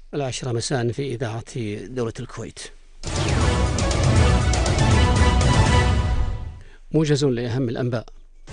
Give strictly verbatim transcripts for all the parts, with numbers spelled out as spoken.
العاشرة مساء في إذاعة دولة الكويت. موجز لأهم الأنباء.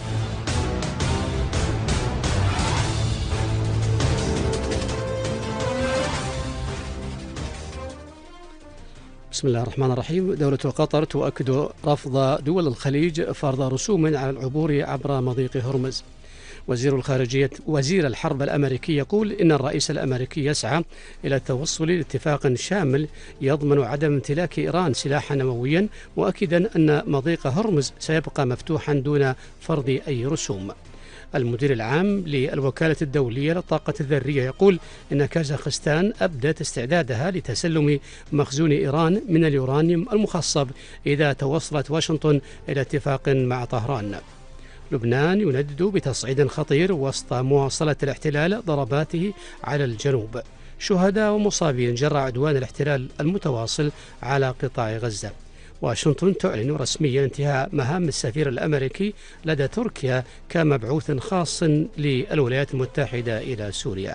بسم الله الرحمن الرحيم. دولة قطر تؤكد رفض دول الخليج فرض رسوم على العبور عبر مضيق هرمز. وزير الخارجية وزير الحرب الأمريكي يقول إن الرئيس الأمريكي يسعى إلى التوصل لاتفاق شامل يضمن عدم امتلاك إيران سلاحا نوويا، مؤكدا أن مضيق هرمز سيبقى مفتوحا دون فرض أي رسوم. المدير العام للوكالة الدولية للطاقة الذرية يقول إن كازاخستان أبدت استعدادها لتسلم مخزون إيران من اليورانيوم المخصب إذا توصلت واشنطن إلى اتفاق مع طهران. لبنان يندد بتصعيد خطير وسط مواصلة الاحتلال ضرباته على الجنوب. شهداء ومصابين جراء عدوان الاحتلال المتواصل على قطاع غزة. واشنطن تعلن رسميا انتهاء مهام السفير الأمريكي لدى تركيا كمبعوث خاص للولايات المتحدة إلى سوريا.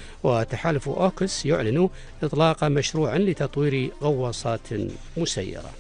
وتحالف أوكس يعلن إطلاق مشروع لتطوير غواصات مسيرة.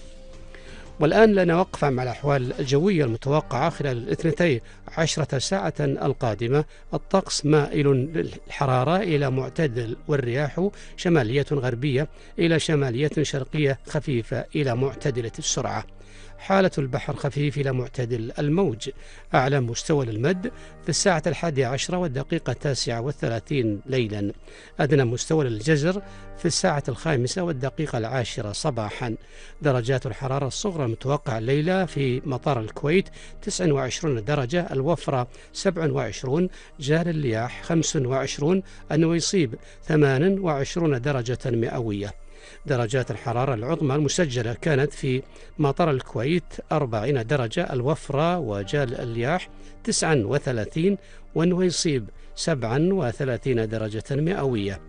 والآن لنا وقفة مع الأحوال الجوية المتوقعة خلال الاثنتي عشرة ساعة القادمة. الطقس مائل للحرارة إلى معتدل، والرياح شمالية غربية إلى شمالية شرقية خفيفة إلى معتدلة السرعة. حالة البحر خفيف إلى معتدل الموج. أعلى مستوى للمد في الساعة الحادية عشرة والدقيقة التاسعة والثلاثين ليلا. أدنى مستوى للجزر في الساعة الخامسة والدقيقة العاشرة صباحا. درجات الحرارة الصغرى المتوقعة الليلة في مطار الكويت تسعة وعشرين درجة، الوفرة سبعة وعشرين، جال الرياح خمسة وعشرين، النويصيب ثمانية وعشرين درجة مئوية. درجات الحرارة العظمى المسجلة كانت في مطار الكويت أربعين درجة، الوفرة وجال الرياح تسعة وثلاثين، والنويصيب سبعة وثلاثين درجة مئوية.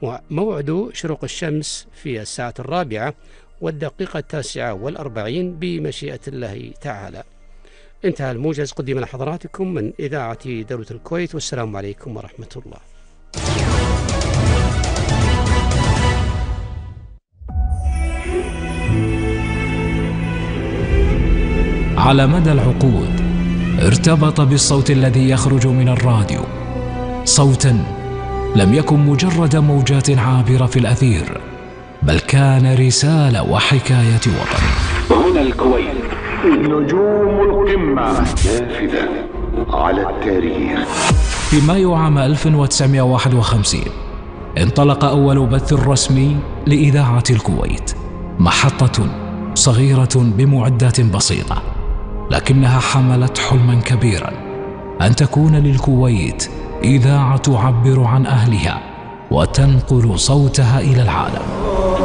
موعد شروق الشمس في الساعة الرابعة والدقيقة التاسعة والأربعين بمشيئة الله تعالى. انتهى الموجز، قدم لحضراتكم من إذاعة دولة الكويت، والسلام عليكم ورحمة الله. على مدى العقود ارتبط بالصوت الذي يخرج من الراديو، صوتا لم يكن مجرد موجات عابرة في الأثير، بل كان رسالة وحكاية وطن. هنا الكويت، نجوم القمة نافذة على التاريخ. في مايو عام ألف وتسعمائة وواحد وخمسين انطلق أول بث رسمي لإذاعة الكويت، محطة صغيرة بمعدات بسيطة، لكنها حملت حلما كبيرا، أن تكون للكويت إذاعة تعبر عن أهلها وتنقل صوتها إلى العالم.